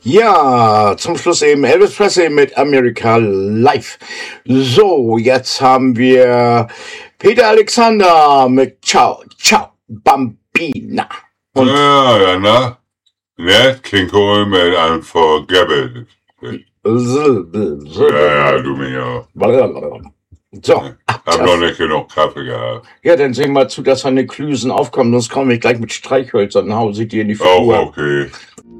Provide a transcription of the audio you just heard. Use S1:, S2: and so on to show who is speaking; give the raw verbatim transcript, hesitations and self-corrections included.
S1: Ja, zum Schluss eben Elvis Presley mit America Live. So, jetzt haben wir Peter Alexander mit Ciao, Ciao, Bambina.
S2: Und ja, ja, na? Nat King Cole mit Unforgettable. Ja, ja, du mir auch.
S1: So.
S2: Hab noch nicht genug Kaffee gehabt.
S1: Ja, dann sehen wir zu, dass seine Klüsen aufkommen, sonst komme ich gleich mit Streichhölzern nach Hause, die in die Figur.
S2: Auch okay.